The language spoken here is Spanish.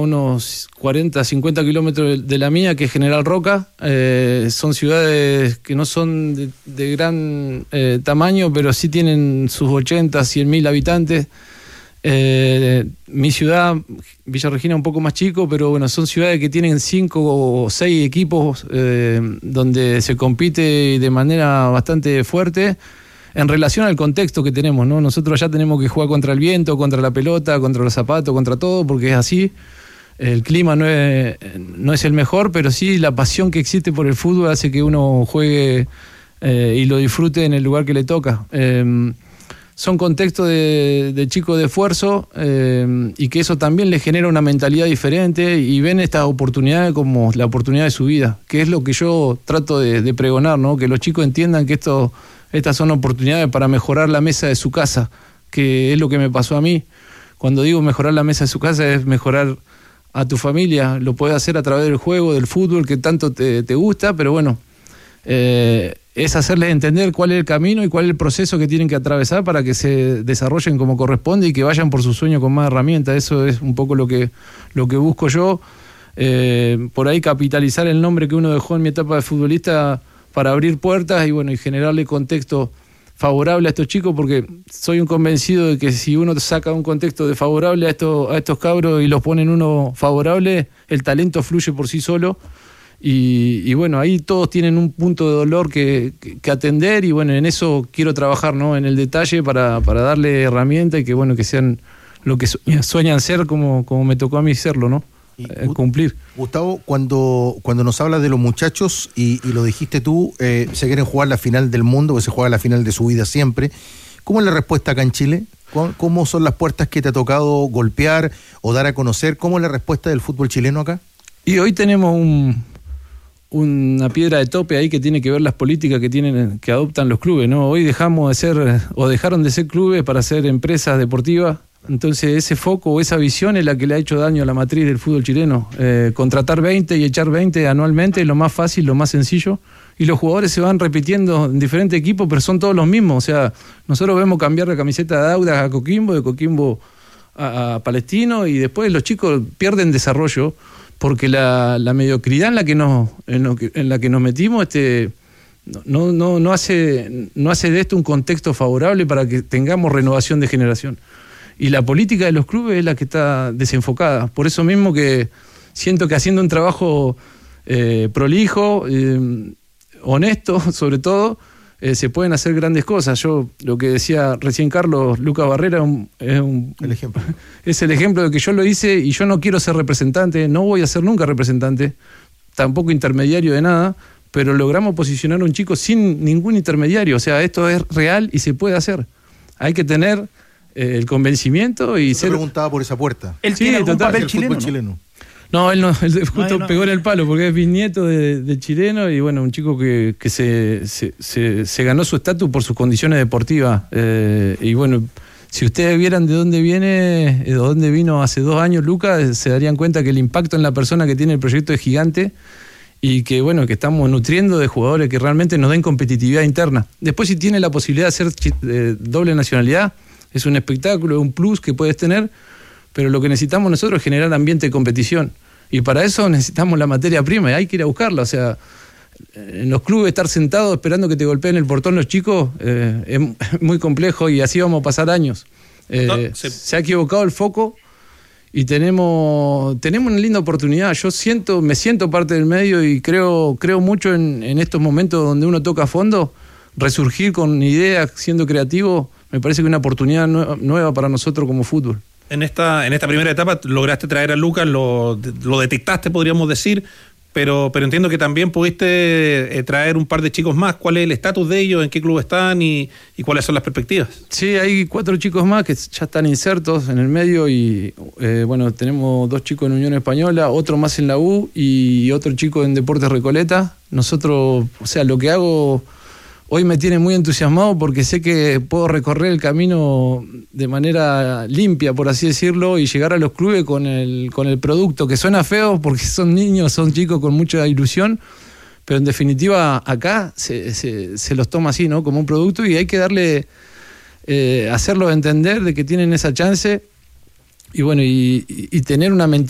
unos 40, 50 kilómetros de la mía, que es General Roca. Son ciudades que no son de gran tamaño, pero sí tienen sus 80, 100.000 habitantes. Mi ciudad, Villa Regina, un poco más chico, pero bueno, son ciudades que tienen 5 o 6 equipos donde se compite de manera bastante fuerte en relación al contexto que tenemos, ¿no? Nosotros allá tenemos que jugar contra el viento, contra la pelota, contra los zapatos, contra todo, porque es así. El clima no es el mejor, pero sí la pasión que existe por el fútbol hace que uno juegue y lo disfrute en el lugar que le toca. Son contextos de chicos de esfuerzo y que eso también les genera una mentalidad diferente y ven estas oportunidades como la oportunidad de su vida, que es lo que yo trato de pregonar, ¿no? Que los chicos entiendan que estas son oportunidades para mejorar la mesa de su casa, que es lo que me pasó a mí. Cuando digo mejorar la mesa de su casa es mejorar a tu familia. Lo puedes hacer a través del juego, del fútbol, que tanto te gusta, pero bueno, es hacerles entender cuál es el camino y cuál es el proceso que tienen que atravesar para que se desarrollen como corresponde y que vayan por su sueño con más herramientas. Eso es un poco lo que busco yo. Por ahí capitalizar el nombre que uno dejó en mi etapa de futbolista para abrir puertas y bueno, y generarle contexto favorable a estos chicos, porque soy un convencido de que si uno saca un contexto desfavorable a estos cabros y los pone en uno favorable, el talento fluye por sí solo. Y bueno, ahí todos tienen un punto de dolor que atender y bueno, en eso quiero trabajar, ¿no? En el detalle para darle herramientas y que bueno, que sean lo que sueñan ser como me tocó a mí serlo, ¿no? Cumplir. Gustavo, cuando nos hablas de los muchachos y lo dijiste tú, se quieren jugar la final del mundo, que se juega la final de su vida siempre. ¿Cómo es la respuesta acá en Chile? ¿Cómo son las puertas que te ha tocado golpear o dar a conocer? ¿Cómo es la respuesta del fútbol chileno acá? Y hoy tenemos una piedra de tope ahí que tiene que ver las políticas que adoptan los clubes, ¿no? Hoy dejaron de ser clubes para ser empresas deportivas. Entonces ese foco o esa visión es la que le ha hecho daño a la matriz del fútbol chileno. Contratar 20 y echar 20 anualmente es lo más fácil, lo más sencillo, y los jugadores se van repitiendo en diferentes equipos, pero son todos los mismos. O sea, nosotros vemos cambiar la camiseta de Audax a Coquimbo, de Coquimbo a Palestino, y después los chicos pierden desarrollo porque la mediocridad en la que nos metimos no hace de esto un contexto favorable para que tengamos renovación de generación. Y la política de los clubes es la que está desenfocada. Por eso mismo que siento que haciendo un trabajo prolijo, honesto sobre todo, se pueden hacer grandes cosas. Yo, lo que decía recién Carlos, Lucas Barrera es el ejemplo de que yo lo hice y yo no quiero ser representante, no voy a ser nunca representante, tampoco intermediario de nada, pero logramos posicionar a un chico sin ningún intermediario. O sea, esto es real y se puede hacer. Hay que tener el convencimiento y ser... preguntaba por esa puerta. ¿Él tiene algún papel chileno? No, él justo pegó en el palo porque es bisnieto de chileno y bueno, un chico que se ganó su estatus por sus condiciones deportivas. Y bueno, si ustedes vieran de dónde vino hace 2 años Lucas, se darían cuenta que el impacto en la persona que tiene el proyecto es gigante y que bueno, que estamos nutriendo de jugadores que realmente nos den competitividad interna. Después, si tiene la posibilidad de hacer doble nacionalidad, es un espectáculo, un plus que puedes tener, pero lo que necesitamos nosotros es generar ambiente de competición. Y para eso necesitamos la materia prima y hay que ir a buscarla. O sea, en los clubes estar sentados esperando que te golpeen el portón los chicos es muy complejo y así vamos a pasar años. Se ha equivocado el foco y tenemos una linda oportunidad. Yo me siento parte del medio y creo mucho en estos momentos donde uno toca a fondo, resurgir con ideas, siendo creativo. Me parece que es una oportunidad nueva para nosotros como fútbol. En esta primera etapa lograste traer a Lucas, lo detectaste, podríamos decir, pero entiendo que también pudiste traer un par de chicos más. ¿Cuál es el estatus de ellos? ¿En qué club están? ¿Y cuáles son las perspectivas? Sí, hay 4 chicos más que ya están insertos en el medio y bueno, tenemos 2 chicos en Unión Española, otro más en la U y otro chico en Deportes Recoleta. Nosotros, o sea, lo que hago hoy me tiene muy entusiasmado porque sé que puedo recorrer el camino de manera limpia, por así decirlo, y llegar a los clubes con el producto, que suena feo porque son niños, son chicos con mucha ilusión, pero en definitiva acá se los toma así, ¿no? Como un producto y hay que darle, hacerlos entender de que tienen esa chance y bueno, y tener una mentalidad